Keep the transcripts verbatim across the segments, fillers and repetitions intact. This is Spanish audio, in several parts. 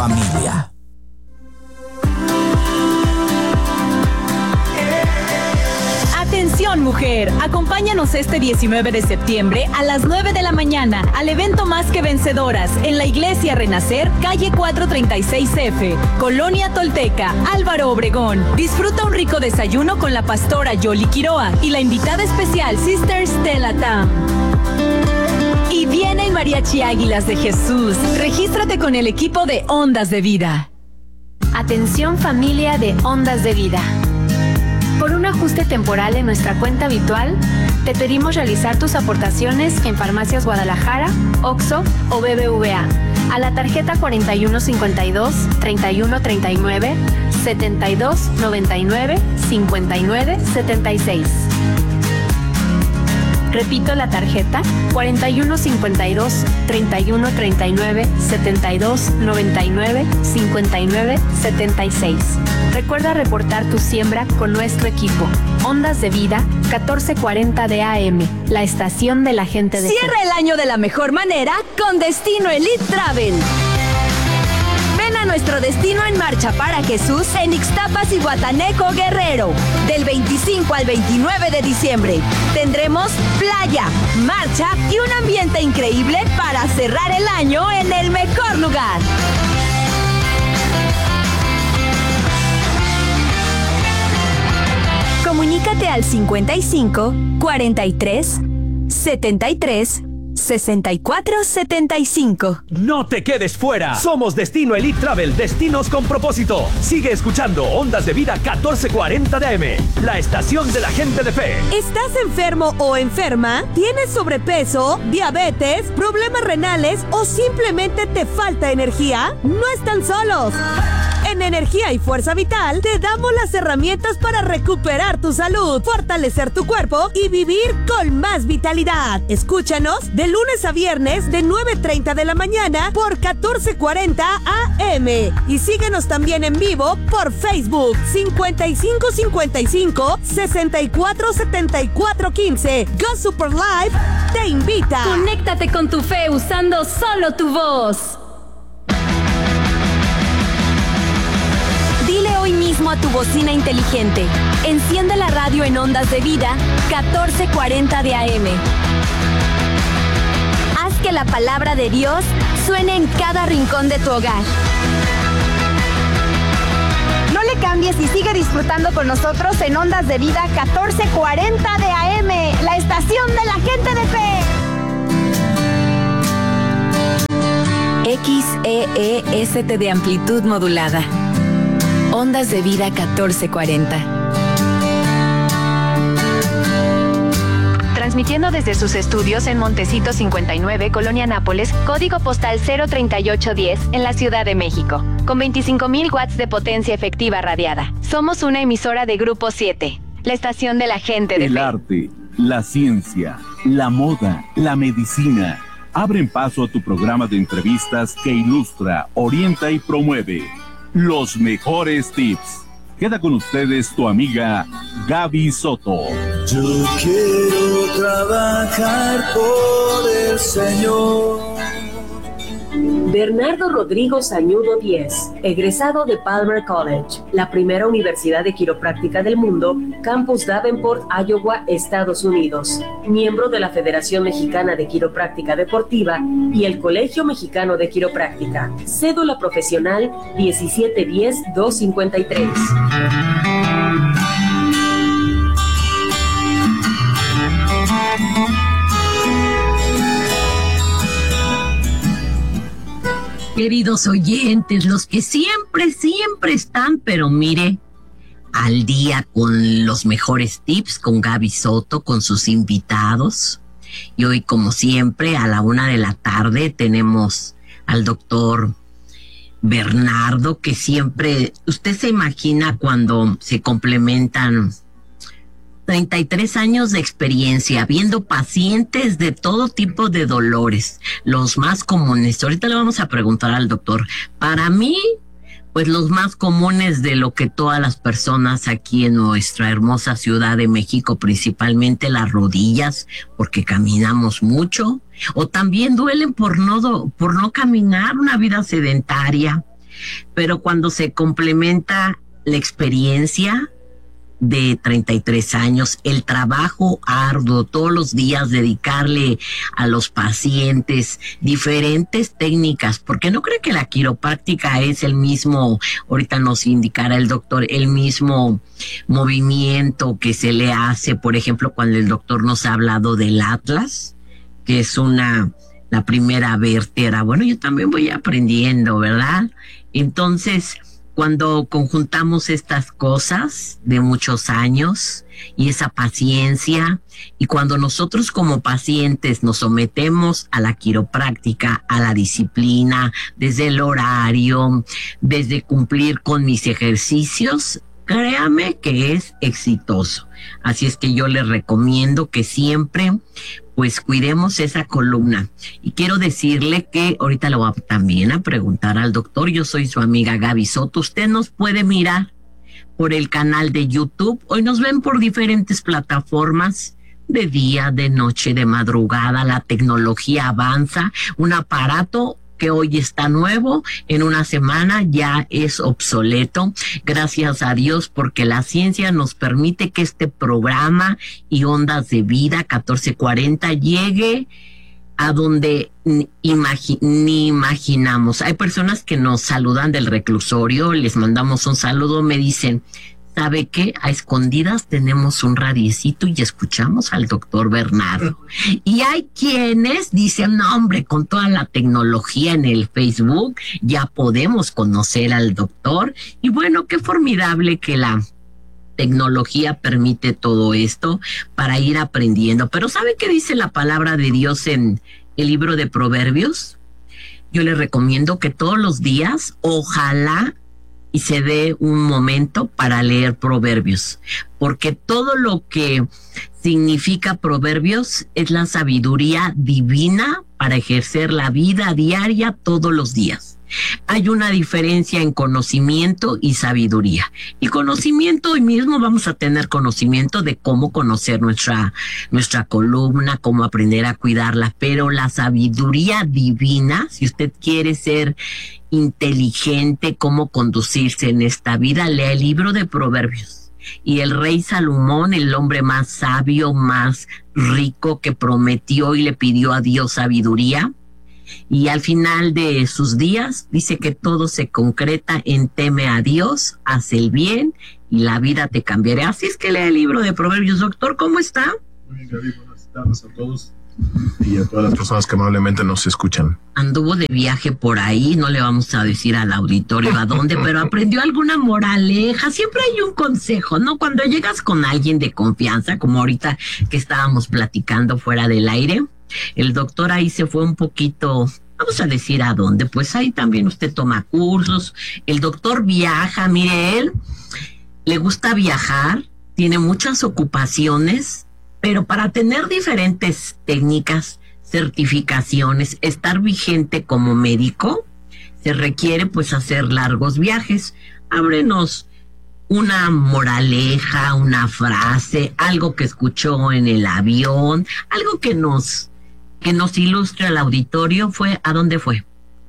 familia. Atención, mujer, acompáñanos este diecinueve de septiembre a las nueve de la mañana al evento Más que Vencedoras en la Iglesia Renacer, calle cuatrocientos treinta y seis F, Colonia Tolteca, Álvaro Obregón. Disfruta un rico desayuno con la pastora Yoli Quiroa y la invitada especial Sister Stella Tam. Y viene el Mariachi Águilas de Jesús. Regístrate con el equipo de Ondas de Vida. Atención, familia de Ondas de Vida. Por un ajuste temporal en nuestra cuenta habitual, te pedimos realizar tus aportaciones en Farmacias Guadalajara, Oxxo o B B V A a la tarjeta cuarenta y uno cincuenta y dos, treinta y uno treinta y nueve, setenta y dos noventa y nueve, cincuenta y nueve setenta y seis. Repito la tarjeta cuarenta y uno cincuenta y dos, treinta y uno treinta y nueve, setenta y dos noventa y nueve, cincuenta y nueve setenta y seis. Recuerda reportar tu siembra con nuestro equipo. Ondas de Vida, catorce cuarenta de A M, la estación de la gente de Cierra el año de la mejor manera con Destino Elite Travel. Ven a nuestro destino en marcha para Jesús en Ixtapas y Guataneco, Guerrero. Del veinticinco al veintinueve de diciembre tendremos playa, marcha y un ambiente increíble para cerrar el año en el mejor lugar. Comunícate al cincuenta y cinco, cuarenta y tres, setenta y tres, sesenta y cuatro setenta y cinco. No te quedes fuera. Somos Destino Elite Travel, destinos con propósito. Sigue escuchando Ondas de Vida catorce cuarenta de A M, la estación de la gente de fe. ¿Estás enfermo o enferma? ¿Tienes sobrepeso, diabetes, problemas renales o simplemente te falta energía? No están solos. En Energía y Fuerza Vital te damos las herramientas para recuperar tu salud, fortalecer tu cuerpo y vivir con más vitalidad. Escúchanos de lunes a viernes de nueve treinta de la mañana por catorce cuarenta A M y síguenos también en vivo por Facebook cincuenta y cinco cincuenta y cinco, sesenta y cuatro setenta y cuatro quince. Go Super Live te invita. Conéctate con tu fe usando solo tu voz. Dile hoy mismo a tu bocina inteligente: enciende la radio en Ondas de Vida catorce cuarenta de A M. Haz que la palabra de Dios suene en cada rincón de tu hogar. No le cambies y sigue disfrutando con nosotros en Ondas de Vida catorce cuarenta de A M, la estación de la gente de fe. X E E S T de amplitud modulada. Ondas de Vida catorce cuarenta. Transmitiendo desde sus estudios en Montecito cincuenta y nueve, Colonia Nápoles, código postal cero treinta y ocho diez, en la Ciudad de México, con veinticinco mil watts de potencia efectiva radiada. Somos una emisora de Grupo siete, la estación de la gente de El fe. arte, la ciencia, la moda, la medicina abren paso a tu programa de entrevistas que ilustra, orienta y promueve los mejores tips. Queda con ustedes tu amiga Gaby Soto. Yo quiero trabajar por el Señor. Bernardo Rodrigo Sañudo Díez, egresado de Palmer College, la primera universidad de quiropráctica del mundo, Campus Davenport, Iowa, Estados Unidos, miembro de la Federación Mexicana de Quiropráctica Deportiva y el Colegio Mexicano de Quiropráctica. Cédula profesional diecisiete diez dos cincuenta y tres. Queridos oyentes, los que siempre, siempre están, pero mire, al día con los mejores tips, con Gaby Soto, con sus invitados. Y hoy, como siempre, a la una de la tarde tenemos al doctor Bernardo, que siempre, usted se imagina cuando se complementan treinta y tres años de experiencia, viendo pacientes de todo tipo de dolores, los más comunes. Ahorita le vamos a preguntar al doctor. Para mí, pues los más comunes de lo que todas las personas aquí en nuestra hermosa Ciudad de México, principalmente las rodillas, porque caminamos mucho, o también duelen por no, do, por no caminar, una vida sedentaria. pero cuando se complementa la experiencia de treinta y tres años, el trabajo arduo, todos los días dedicarle a los pacientes diferentes técnicas, porque no cree que la quiropráctica es el mismo, ahorita nos indicará el doctor, el mismo movimiento que se le hace, por ejemplo, cuando el doctor nos ha hablado del Atlas, que es una, la primera vértebra. Bueno, yo también voy aprendiendo, ¿verdad? Entonces, cuando conjuntamos estas cosas de muchos años y esa paciencia, y cuando nosotros como pacientes nos sometemos a la quiropráctica, a la disciplina, desde el horario, desde cumplir con mis ejercicios, créame que es exitoso. Así es que yo les recomiendo que siempre pues cuidemos esa columna. Y quiero decirle que ahorita le voy a, también a preguntar al doctor, yo soy su amiga Gaby Soto, usted nos puede mirar por el canal de YouTube, hoy nos ven por diferentes plataformas, de día, de noche, de madrugada, la tecnología avanza, un aparato que hoy está nuevo, en una semana ya es obsoleto. Gracias a Dios, porque la ciencia nos permite que este programa y Ondas de Vida catorce cuarenta llegue a donde ni, imagi- ni imaginamos. Hay personas que nos saludan del reclusorio, les mandamos un saludo, me dicen, ¿sabe qué? A escondidas tenemos un radiecito y escuchamos al doctor Bernardo. Y hay quienes dicen, no hombre, con toda la tecnología en el Facebook ya podemos conocer al doctor. Y bueno, qué formidable que la tecnología permite todo esto para ir aprendiendo. Pero ¿sabe qué dice la palabra de Dios en el libro de Proverbios? Yo le recomiendo que todos los días, ojalá, y se dé un momento para leer Proverbios, porque todo lo que significa Proverbios es la sabiduría divina para ejercer la vida diaria todos los días. Hay una diferencia en conocimiento y sabiduría. Y conocimiento, hoy mismo vamos a tener conocimiento de cómo conocer nuestra, nuestra columna, cómo aprender a cuidarla, pero la sabiduría divina, si usted quiere ser inteligente, cómo conducirse en esta vida, lea el libro de Proverbios. Y el rey Salomón, el hombre más sabio, más rico, que prometió y le pidió a Dios sabiduría, y al final de sus días dice que todo se concreta en teme a Dios, hace el bien y la vida te cambiará. Así es que lea el libro de Proverbios. Doctor, ¿cómo está? Muy bien, Gaby, buenas tardes a todos y a todas las personas que amablemente nos escuchan. Anduvo de viaje por ahí, no le vamos a decir al auditorio a dónde, pero aprendió alguna moraleja. Siempre hay un consejo, ¿no? Cuando llegas con alguien de confianza, como ahorita que estábamos platicando fuera del aire, el doctor ahí se fue un poquito, vamos a decir a dónde, pues ahí también usted toma cursos, el doctor viaja, mire, él le gusta viajar, tiene muchas ocupaciones, pero para tener diferentes técnicas, certificaciones, estar vigente como médico, se requiere pues hacer largos viajes. Ábrenos una moraleja, una frase, algo que escuchó en el avión, algo que nos, que nos ilustre al auditorio. ¿Fue a dónde fue?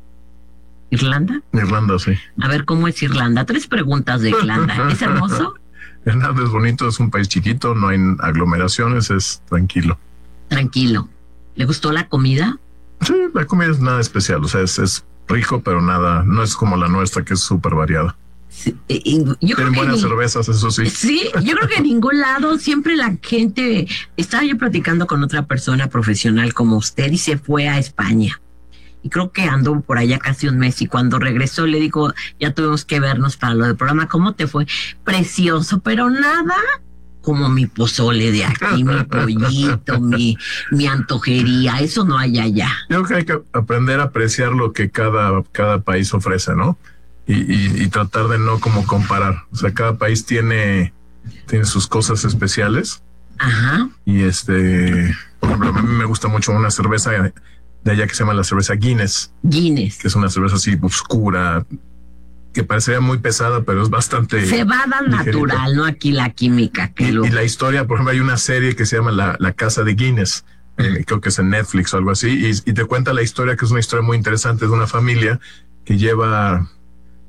¿Irlanda? Irlanda, sí. A ver, ¿cómo es Irlanda? Tres preguntas de Irlanda. ¿Es hermoso? Irlanda es bonito, es un país chiquito, no hay aglomeraciones, es tranquilo. Tranquilo. ¿Le gustó la comida? Sí, la comida es nada especial, o sea, es, es rico, pero nada, no es como la nuestra, que es súper variada. Sí, eh, eh, yo Tienen buenas ni, cervezas, eso sí. Sí, yo creo que en ningún lado siempre la gente... Estaba yo platicando con otra persona profesional como usted y se fue a España. Y creo que anduvo por allá casi un mes y cuando regresó le digo, ya tuvimos que vernos para lo del programa. ¿Cómo te fue? Precioso, pero nada como mi pozole de aquí, mi pollito, mi, mi antojería. Eso no hay allá. Yo creo que hay que aprender a apreciar lo que cada, cada país ofrece, ¿no? Y, y, y tratar de no como comparar. O sea, cada país tiene, tiene sus cosas especiales. Ajá. Y este, por ejemplo, a mí me gusta mucho una cerveza de allá que se llama la cerveza Guinness. Guinness. Que es una cerveza así oscura, que parecería muy pesada, pero es bastante... Cebada natural, no aquí la química. Que y, lo... y la historia, por ejemplo, hay una serie que se llama La, la Casa de Guinness, eh, creo que es en Netflix o algo así, y, y te cuenta la historia, que es una historia muy interesante de una familia que lleva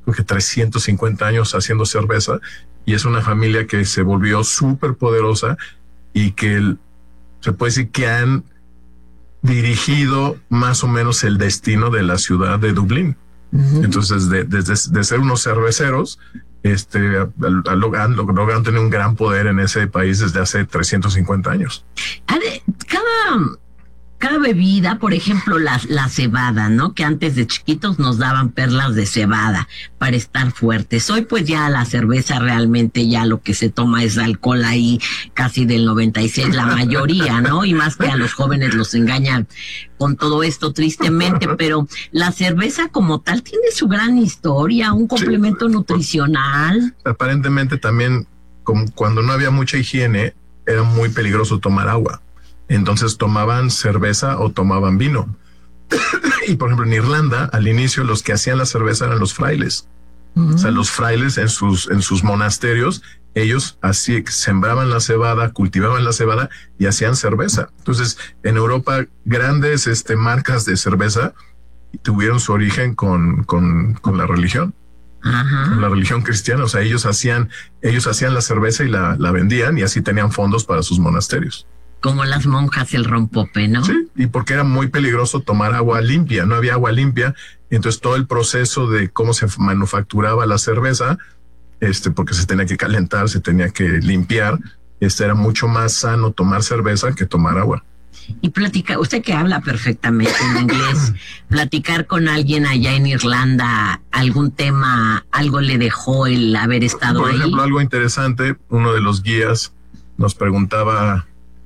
porque trescientos cincuenta años haciendo cerveza, y es una familia que se volvió súper poderosa y que el, se puede decir que han dirigido más o menos el destino de la ciudad de Dublín. Uh-huh. Entonces, de, de, de, de ser unos cerveceros, este, han logrado tener un gran poder en ese país desde hace trescientos cincuenta años. Cada, cada bebida, por ejemplo, la, la cebada, ¿no? Que antes de chiquitos nos daban perlas de cebada para estar fuertes. Hoy pues ya la cerveza realmente ya lo que se toma es alcohol ahí casi del noventa y seis, la mayoría, ¿no? Y más que a los jóvenes los engañan con todo esto tristemente, pero la cerveza como tal tiene su gran historia, un complemento sí, nutricional. Aparentemente también, como cuando no había mucha higiene, era muy peligroso tomar agua. Entonces tomaban cerveza o tomaban vino. Y por ejemplo en Irlanda, al inicio los que hacían la cerveza eran los frailes. Uh-huh. O sea, los frailes en sus, en sus monasterios, ellos así sembraban la cebada, cultivaban la cebada y hacían cerveza. Entonces, en Europa, grandes este, marcas de cerveza tuvieron su origen con, con, con la religión, uh-huh. con la religión cristiana. O sea, ellos hacían, ellos hacían la cerveza y la, la vendían y así tenían fondos para sus monasterios. Como las monjas el rompope, ¿no? Sí, y porque era muy peligroso tomar agua limpia, no había agua limpia. Entonces, todo el proceso de cómo se manufacturaba la cerveza, este, porque se tenía que calentar, se tenía que limpiar, este, era mucho más sano tomar cerveza que tomar agua. Y platicar, usted que habla perfectamente en inglés, platicar con alguien allá en Irlanda, algún tema, algo le dejó el haber estado Por ahí. Por ejemplo, algo interesante, uno de los guías nos preguntaba,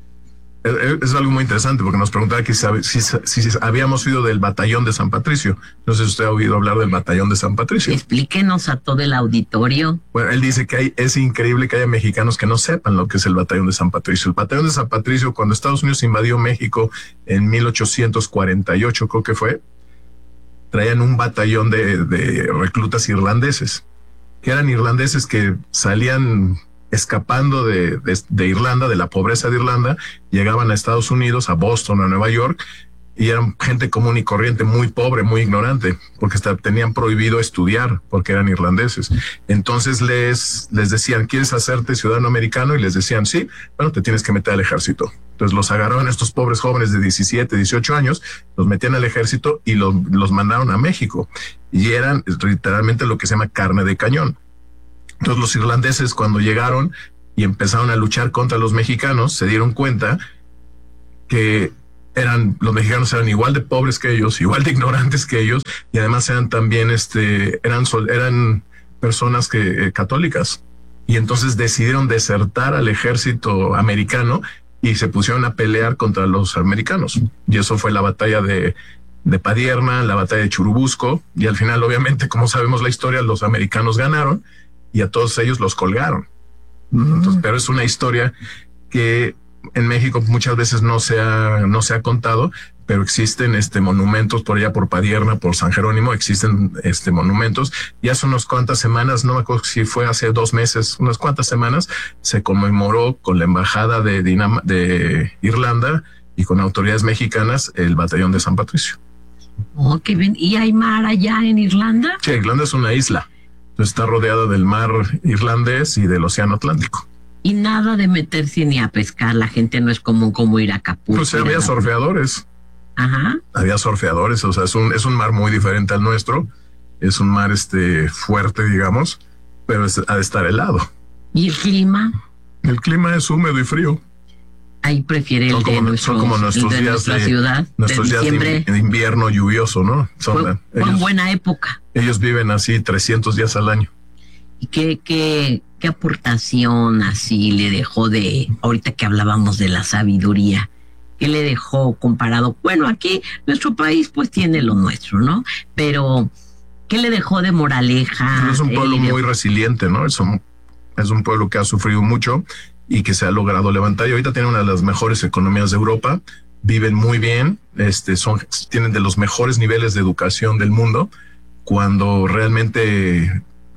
es algo muy interesante porque nos preguntaba que si, si, si habíamos oído del batallón de San Patricio. No sé si usted ha oído hablar del batallón de San Patricio. Explíquenos a todo el auditorio. Bueno, él dice que hay, es increíble que haya mexicanos que no sepan lo que es el batallón de San Patricio. El batallón de San Patricio, cuando Estados Unidos invadió México en mil ochocientos cuarenta y ocho, creo que fue, traían un batallón de, de reclutas irlandeses, que eran irlandeses que salían escapando de, de, de Irlanda, de la pobreza de Irlanda, llegaban a Estados Unidos, a Boston, a Nueva York, y eran gente común y corriente, muy pobre, muy ignorante, porque hasta tenían prohibido estudiar, porque eran irlandeses. Entonces les, les decían, ¿quieres hacerte ciudadano americano? Y les decían, sí, bueno, te tienes que meter al ejército. Entonces los agarraron estos pobres jóvenes de diecisiete, dieciocho años, los metían al ejército y los, los mandaron a México. Y eran literalmente lo que se llama carne de cañón. Entonces los irlandeses, cuando llegaron y empezaron a luchar contra los mexicanos, se dieron cuenta que eran, los mexicanos eran igual de pobres que ellos, igual de ignorantes que ellos, y además eran también, este, eran, eran personas que, eh, católicas. Y entonces decidieron desertar al ejército americano y se pusieron a pelear contra los americanos. Y eso fue la batalla de, de Padierna, la batalla de Churubusco, y al final, obviamente, como sabemos la historia, los americanos ganaron y a todos ellos los colgaron. Entonces, pero es una historia que en México muchas veces no se ha, no se ha contado, pero existen este monumentos por allá, por Padierna, por San Jerónimo, existen este monumentos. Y hace unas cuantas semanas, no me acuerdo si fue hace dos meses, unas cuantas semanas, se conmemoró con la embajada de, Dinam- de Irlanda y con autoridades mexicanas el batallón de San Patricio. Oh, qué bien. ¿Y hay mar allá en Irlanda? Sí, Irlanda es una isla. Está rodeada del mar irlandés y del océano Atlántico. Y nada de meterse ni a pescar, la gente no es común como ir a Acapulco. Pues había surfeadores. Ajá. Había surfeadores, o sea, es un, es un mar muy diferente al nuestro. Es un mar este fuerte, digamos, pero es, ha de estar helado. ¿Y el clima? El clima es húmedo y frío. Ahí prefiere el de, nuestro, son como nuestros de días nuestra de, ciudad, nuestros de días diciembre. de invierno lluvioso, ¿no? Son, fue, ellos, fue buena época. Ellos viven así trescientos días al año. ¿Y qué, qué, qué aportación así le dejó de, ahorita que hablábamos de la sabiduría, qué le dejó comparado? Bueno, aquí nuestro país pues tiene lo nuestro, ¿no? Pero, ¿qué le dejó de moraleja? Es un pueblo eh, muy resiliente, ¿no? Es un, es un pueblo que ha sufrido mucho y que se ha logrado levantar. Y ahorita tiene una de las mejores economías de Europa, viven muy bien, este, son, tienen de los mejores niveles de educación del mundo, cuando realmente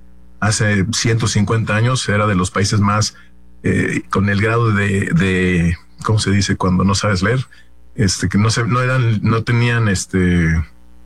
hace ciento cincuenta años era de los países más, eh, con el grado de, de, ¿cómo se dice? Cuando no sabes leer, este, que no se, no eran, no tenían este,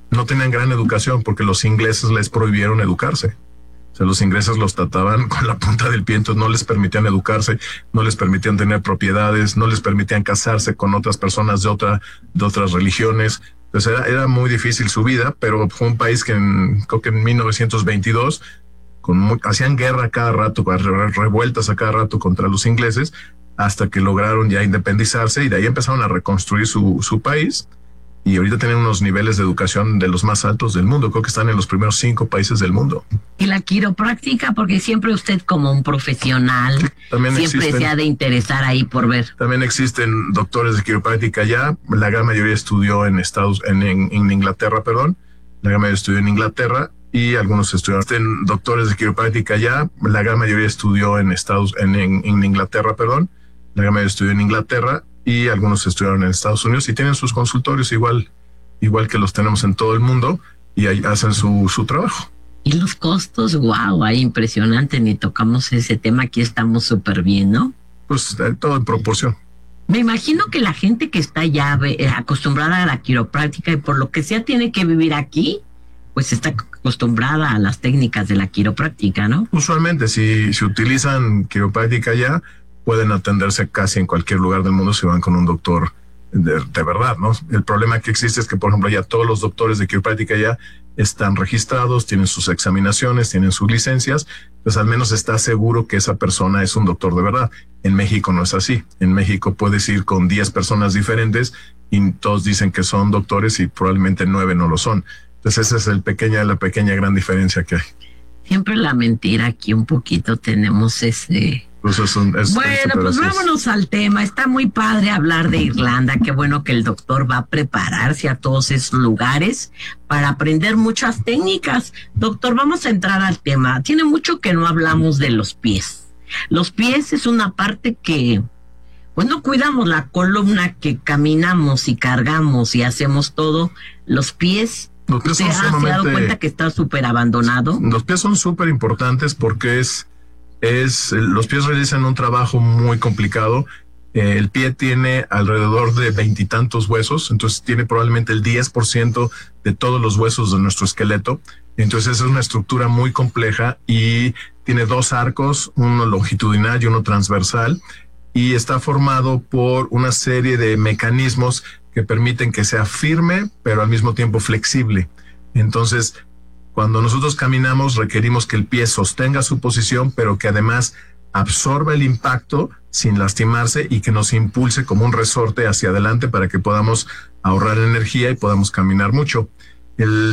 no tenían gran educación porque los ingleses les prohibieron educarse. O sea, los ingleses los trataban con la punta del pie, entonces no les permitían educarse, no les permitían tener propiedades, no les permitían casarse con otras personas de otra, de otras religiones. Entonces era, era muy difícil su vida, pero fue un país que en, creo que en mil novecientos veintidós con muy, hacían guerra cada rato, revueltas a cada rato contra los ingleses, hasta que lograron ya independizarse y de ahí empezaron a reconstruir su, su país. Y ahorita tienen unos niveles de educación de los más altos del mundo. Creo que están en los primeros cinco países del mundo. Y la quiropráctica, porque siempre usted como un profesional, sí, también siempre existen, se ha de interesar ahí por ver. También existen doctores de quiropráctica allá. La gran mayoría estudió en Estados, en, en, en Inglaterra, perdón. La gran mayoría estudió en Inglaterra y algunos estudiaron doctores de quiroprática allá. La gran mayoría estudió en Estados, en, en, en Inglaterra, perdón. La gran mayoría estudió en Inglaterra y algunos estudiaron en Estados Unidos y tienen sus consultorios igual, igual que los tenemos en todo el mundo y ahí hacen su, su trabajo. Y los costos, wow, ahí impresionante, ni tocamos ese tema, aquí estamos súper bien, ¿no? Pues todo en proporción. Me imagino que la gente que está ya eh, acostumbrada a la quiropráctica y por lo que sea tiene que vivir aquí, pues está acostumbrada a las técnicas de la quiropráctica, ¿no? Usualmente, si, si utilizan quiropráctica ya, pueden atenderse casi en cualquier lugar del mundo si van con un doctor de, de verdad, ¿no? El problema que existe es que, por ejemplo, ya todos los doctores de quiropráctica ya están registrados, tienen sus examinaciones, tienen sus licencias, pues al menos está seguro que esa persona es un doctor de verdad. En México no es así. En México puedes ir con diez personas diferentes y todos dicen que son doctores y probablemente nueve no lo son. Entonces esa es el pequeña, la pequeña gran diferencia que hay. Siempre la mentira aquí un poquito tenemos ese... Pues es un, es, bueno, pues vámonos al tema. Está muy padre hablar de Irlanda. Qué bueno que el doctor va a prepararse a todos esos lugares para aprender muchas técnicas. Doctor, vamos a entrar al tema. Tiene mucho que no hablamos de los pies. Los pies es una parte que, pues no cuidamos la columna que caminamos y cargamos y hacemos todo. Los pies, los pies ¿usted son ha, sumamente, se ha dado cuenta que está súper abandonado? Los pies son súper importantes porque es... Es, los pies realizan un trabajo muy complicado. Eh, el pie tiene alrededor de veintitantos huesos, entonces tiene probablemente el diez por ciento de todos los huesos de nuestro esqueleto. Entonces es una estructura muy compleja y tiene dos arcos, uno longitudinal y uno transversal, y está formado por una serie de mecanismos que permiten que sea firme, pero al mismo tiempo flexible. Entonces, cuando nosotros caminamos, requerimos que el pie sostenga su posición, pero que además absorba el impacto sin lastimarse y que nos impulse como un resorte hacia adelante para que podamos ahorrar energía y podamos caminar mucho. El